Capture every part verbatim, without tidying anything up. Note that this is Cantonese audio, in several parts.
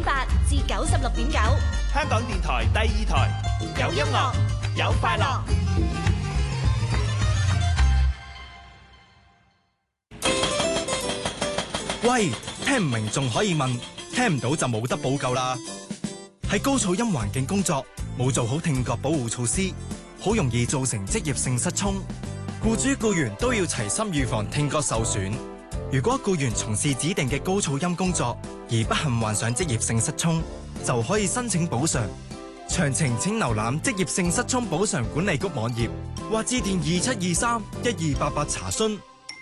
點八至九十六點九， 香港電台第二台，有音樂，有快樂。 喂，聽唔明仲可以問，聽唔到就冇得補救啦。喺高噪音環境工作，冇做好聽覺保護措施，好容易造成職業性失聰。僱主僱員都要齊心預防聽覺受損。如果僱員從事指定嘅高噪音工作，而不幸患上職業性失聰，就可以申請補償。詳情請瀏覽職業性失聰補償管理局網頁，或致電二七二三一二八八查詢。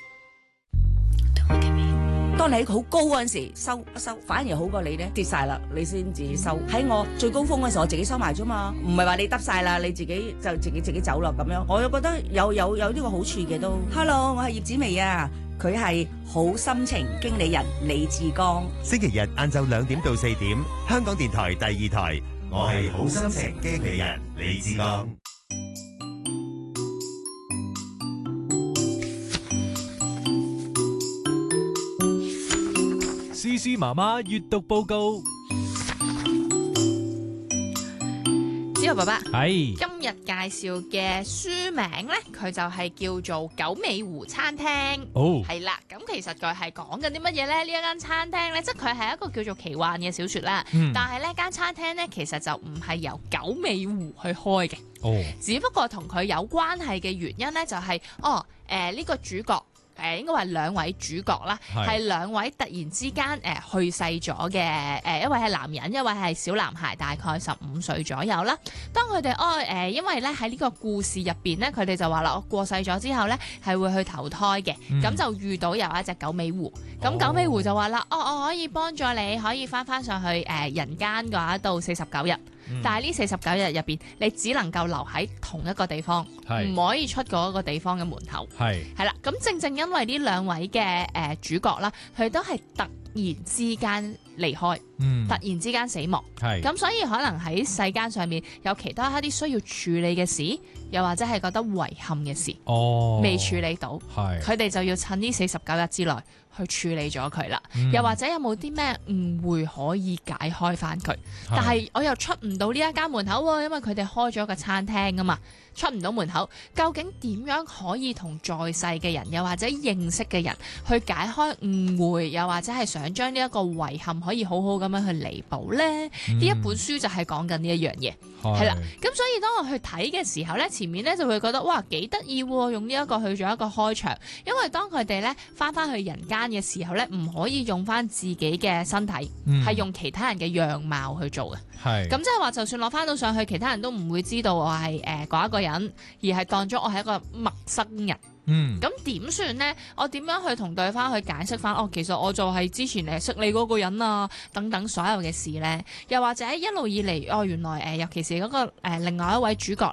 當你喺好高嗰陣時收一收，反而好過你咧跌晒啦，你先至收。喺我最高峰嗰時候，我自己收埋啫嘛，唔係話你得晒啦，你自己就自己自己走咯咁樣。我又覺得有有有呢個好處嘅都。Hello， 我係葉子薇啊，佢係好心情經理人李志剛。 星期日晏晝兩點到四點，香港電台第二台，我係好心情經理人李志剛。 思思媽媽閱讀報告。 子豪爸爸， 係今日介紹嘅書名呢，佢就係叫做《九尾狐餐廳》。 哦， 係啦，咁其實佢係講緊啲乜嘢呢？呢一間餐廳呢，即係佢係一個叫做奇幻嘅小說啦。嗯、但係呢間餐廳呢，其實就唔係由九尾狐去開嘅。哦，只不過同佢有關係嘅原因呢，就係、是、哦，誒、呃、呢、這個主角。誒應該話兩位主角啦，係兩位突然之間誒、呃、去世咗嘅誒，一位係男人，一位係小男孩，大概十五歲左右啦。當佢哋哦誒、呃，因為咧喺呢個故事入邊咧，佢哋就話啦，我過世咗之後咧係會去投胎嘅，咁、嗯、就遇到有一隻九尾狐，咁、哦、九尾狐就話啦，哦，我可以幫助你，可以翻翻上去誒、呃、人間嗰度四十九日。嗯、但係呢四十九日入邊，你只能夠留喺同一個地方，唔可以出嗰個地方嘅門口。係係啦，咁正正因為呢兩位嘅誒、呃、主角啦，佢都係突然之間離開，嗯、突然之間死亡。係咁，所以可能喺世間上面有其他一啲需要處理嘅事，又或者係覺得遺憾嘅事，哦，未處理到，係佢哋就要趁呢四十九日之內去處理咗佢啦。嗯、又或者有冇啲咩誤會可以解開翻佢？但係我又出唔到呢一間門口喎，因為佢哋開咗個餐廳啊嘛，出唔到門口。究竟點樣可以同在世嘅人，又或者認識嘅人去解開誤會，又或者係想將呢一個遺憾可以好好咁樣去彌補呢？呢、嗯、一本書就係講緊呢一樣嘢，係啦。咁所以當我去睇嘅時候呢，前面呢就會覺得哇幾得意喎，用呢一個去做一個開場。因為當佢哋呢翻翻去人間嘅時候呢，唔可以用翻自己嘅身體，係、嗯、用其他人嘅樣貌去做嘅。係咁即係話，就算我翻到上去，其他人都唔會知道我係誒嗰一個人，而係當咗我係一個陌生人。嗯，咁點算呢？我點樣去同對方去解釋翻？哦，其實我就係之前誒識你嗰個人啊，等等所有嘅事呢。又或者一路以嚟，哦，原來誒、呃，尤其是嗰、那個誒、呃、另外一位主角。